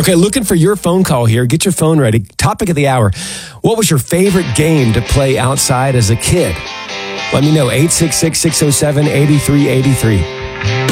Okay, looking for your phone call here. Get your phone ready. Topic of the hour. What was your favorite game to play outside as a kid? Let me know. 866-607-8383.